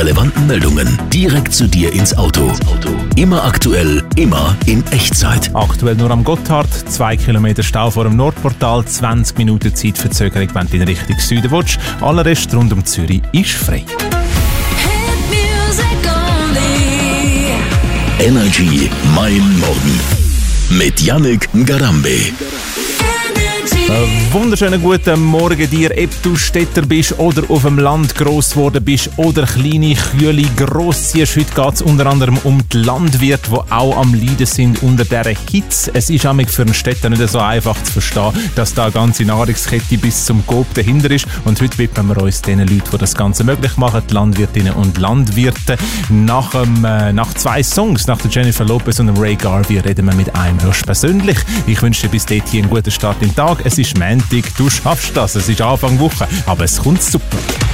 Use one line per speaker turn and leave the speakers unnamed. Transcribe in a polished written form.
relevanten Meldungen direkt zu dir ins Auto. Immer aktuell, immer in Echtzeit.
Aktuell nur am Gotthard, 2 Kilometer Stau vor dem Nordportal, 20 Minuten Zeitverzögerung, wenn du in Richtung Süden willst. Aller Rest rund um Zürich ist frei.
Energy Mein Morgen mit Yannick Ngarambe.
Wunderschönen guten Morgen dir, ob du Städter bist oder auf dem Land gross geworden bist oder kleine Kühe gross ziehst. Heute geht es unter anderem um die Landwirte, die auch am Leiden sind unter dieser Hitze. Es ist auch für einen Städter nicht so einfach zu verstehen, dass da eine ganze Nahrungskette bis zum Coop dahinter ist. Und heute widmen wir uns den Leuten, die das Ganze möglich machen, die Landwirtinnen und Landwirte. Nach 2 Songs, nach der Jennifer Lopez und dem Ray Garvey, reden wir mit einem höchstpersönlich. Ich wünsche dir bis dahin einen guten Start im Tag. Es ist Montag, du schaffst das, es ist Anfang Woche, aber es kommt super.